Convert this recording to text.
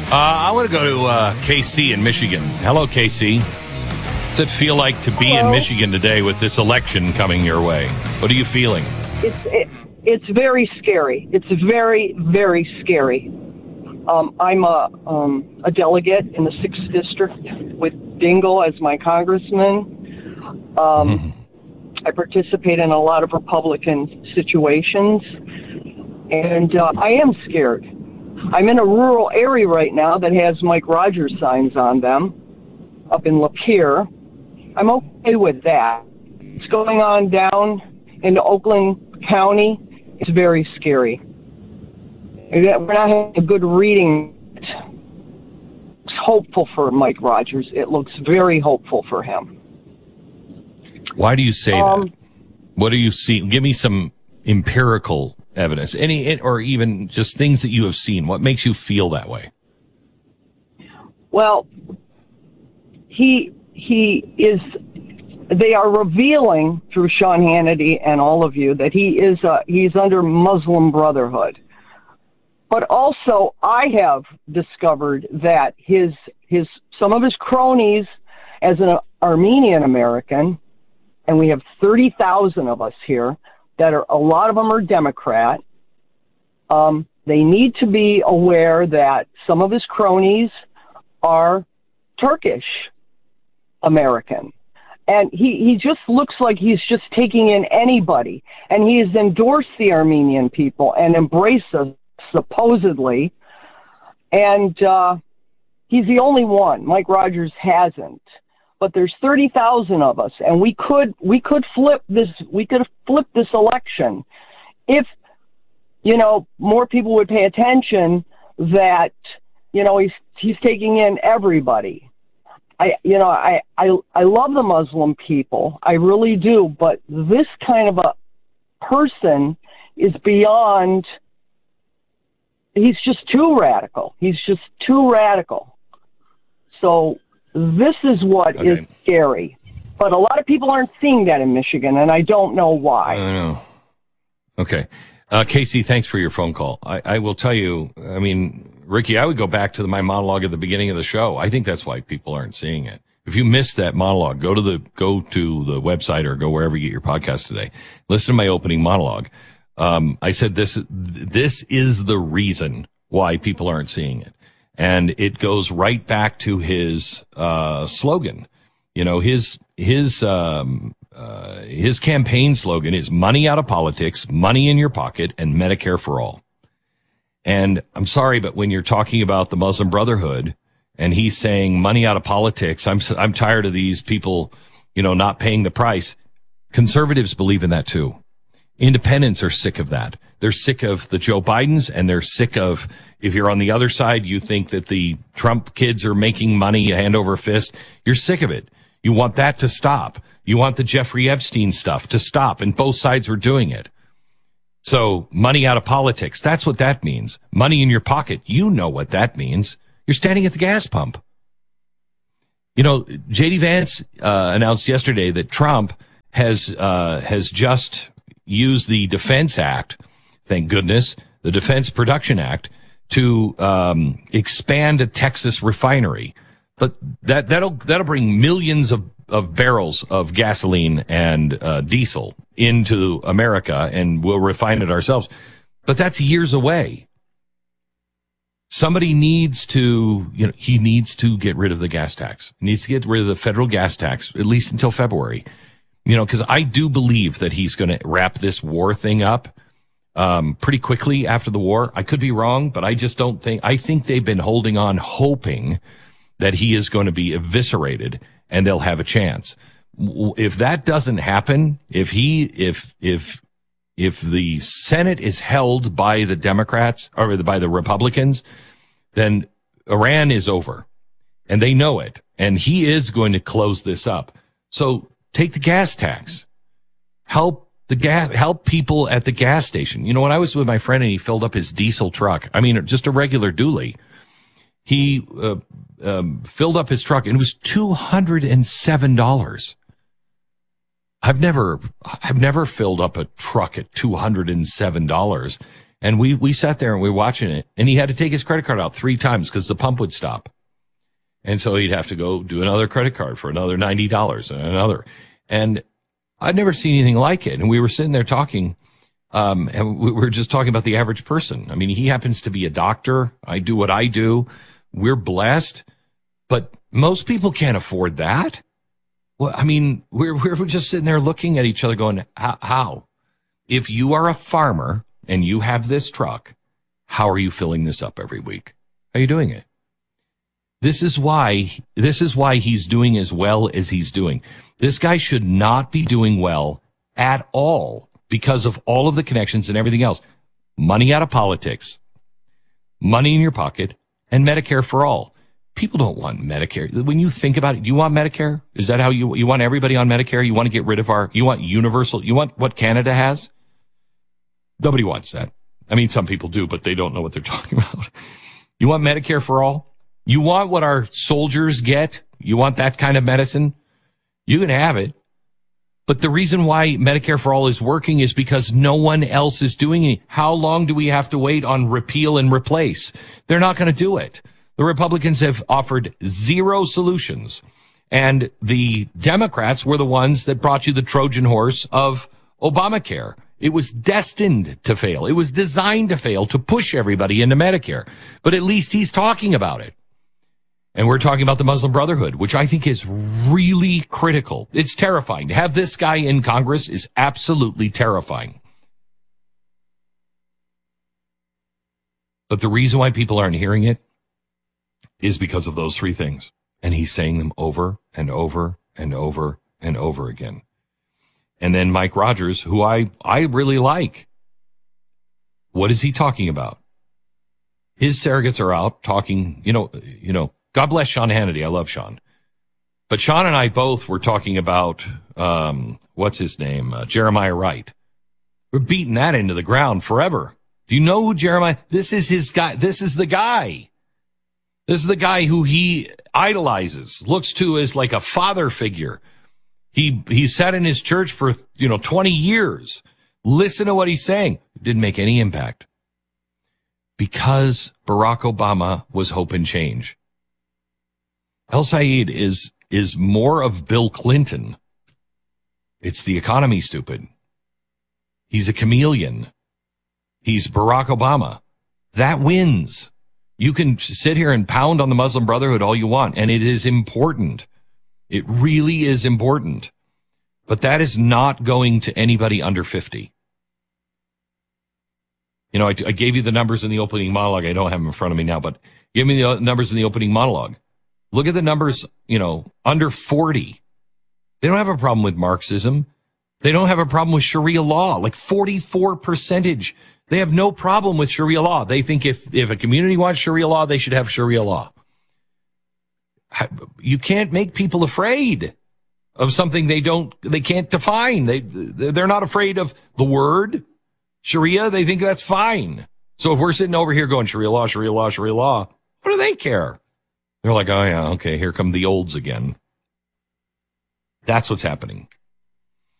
I want to go to KC in Michigan. Hello, KC. What's it feel like to be in Michigan today with this election coming your way? What are you feeling? It's very scary. It's very, very scary. I'm a delegate in the 6th District with Dingell as my congressman. I participate in a lot of Republican situations, and I am scared. I'm in a rural area right now that has Mike Rogers signs on them up in Lapeer. I'm okay with that. It's going on down into Oakland County. It's very scary. We're not having a good reading. It's hopeful for Mike Rogers. It looks very hopeful for him. Why do you say that? What do you see? Give me some empirical evidence, or even just things that you have seen. What makes you feel that way? Well, he is. They are revealing through Sean Hannity and all of you that he's under Muslim Brotherhood. But also, I have discovered that some of his cronies, as an Armenian American, and we have 30,000 of us here, a lot of them are Democrat. They need to be aware that some of his cronies are Turkish American. And he just looks like he's just taking in anybody. And he has endorsed the Armenian people and embraced us, supposedly. And he's the only one. Mike Rogers hasn't. But there's 30,000 of us, and we could flip this. We could flip this election if more people would pay attention. That he's taking in everybody. I love the Muslim people, I really do. But this kind of a person is beyond. He's just too radical. So. This is what is scary. But a lot of people aren't seeing that in Michigan, and I don't know why. I know. Okay. Casey, thanks for your phone call. I will tell you, I mean, Ricky, I would go back to my monologue at the beginning of the show. I think that's why people aren't seeing it. If you missed that monologue, go to the website or go wherever you get your podcast today. Listen to my opening monologue. I said this is the reason why people aren't seeing it. And it goes right back to his slogan. His campaign slogan is money out of politics, money in your pocket, and Medicare for all. And I'm sorry, but when you're talking about the Muslim Brotherhood and he's saying money out of politics, I'm tired of these people, not paying the price. Conservatives believe in that too. Independents are sick of that. They're sick of the Joe Bidens, and they're sick of, if you're on the other side, you think that the Trump kids are making money hand over fist. You're sick of it. You want that to stop. You want the Jeffrey Epstein stuff to stop, and both sides are doing it. So money out of politics, that's what that means. Money in your pocket, you know what that means. You're standing at the gas pump. J.D. Vance announced yesterday that Trump has just used the Defense Act, thank goodness, the Defense Production Act, to expand a Texas refinery. But that'll bring millions of barrels of gasoline and diesel into America, and we'll refine it ourselves. But that's years away. Somebody needs to, he needs to get rid of the gas tax. He needs to get rid of the federal gas tax, at least until February. Because I do believe that he's going to wrap this war thing up pretty quickly after the war. I could be wrong, but I just don't think. I think they've been holding on, hoping that he is going to be eviscerated and they'll have a chance. If that doesn't happen, if the Senate is held by the Democrats or by the Republicans, then Iran is over, and they know it, and he is going to close this up. So take the gas tax. Help people at the gas station. When I was with my friend and he filled up his diesel truck, just a regular dually, he filled up his truck and it was $207. I've never filled up a truck at $207. And we sat there and we were watching it, and he had to take his credit card out 3 times because the pump would stop. And so he'd have to go do another credit card for another $90 and another. And I'd never seen anything like it. And we were sitting there talking, and we were just talking about the average person. I mean, he happens to be a doctor. I do what I do. We're blessed, but most people can't afford that. Well, I mean, we're just sitting there looking at each other going, how? If you are a farmer and you have this truck, how are you filling this up every week? How are you doing it? This is why he's doing as well as he's doing. This guy should not be doing well at all because of all of the connections and everything else. Money out of politics, money in your pocket, and Medicare for all. People don't want Medicare. When you think about it, do you want Medicare? Is that how you want everybody on Medicare? You want to get rid of you want universal, you want what Canada has? Nobody wants that. I mean, some people do, but they don't know what they're talking about. You want Medicare for all? You want what our soldiers get? You want that kind of medicine? You can have it. But the reason why Medicare for all is working is because no one else is doing it. How long do we have to wait on repeal and replace? They're not going to do it. The Republicans have offered 0 solutions. And the Democrats were the ones that brought you the Trojan horse of Obamacare. It was destined to fail. It was designed to fail, to push everybody into Medicare. But at least he's talking about it. And we're talking about the Muslim Brotherhood, which I think is really critical. It's terrifying. To have this guy in Congress is absolutely terrifying. But the reason why people aren't hearing it is because of those 3 things. And he's saying them over and over and over and over again. And then Mike Rogers, who I really like. What is he talking about? His surrogates are out talking, you know, God bless Sean Hannity. I love Sean. But Sean and I both were talking about, what's his name? Jeremiah Wright. We're beating that into the ground forever. Do you know who Jeremiah? This is his guy. This is the guy. This is the guy who he idolizes, looks to as like a father figure. He sat in his church for, 20 years. Listen to what he's saying. It didn't make any impact. Because Barack Obama was hope and change. El Sayed is more of Bill Clinton. It's the economy, stupid. He's a chameleon. He's Barack Obama. That wins. You can sit here and pound on the Muslim Brotherhood all you want, and it is important. It really is important. But that is not going to anybody under 50. I gave you the numbers in the opening monologue. I don't have them in front of me now, but give me the numbers in the opening monologue. Look at the numbers, under 40. They don't have a problem with Marxism. They don't have a problem with Sharia law, like 44%. They have no problem with Sharia law. They think if a community wants Sharia law, they should have Sharia law. You can't make people afraid of something they can't define. They're not afraid of the word Sharia. They think that's fine. So if we're sitting over here going Sharia law, Sharia law, Sharia law, what do they care? They're like, oh yeah, okay, here come the olds again. That's what's happening.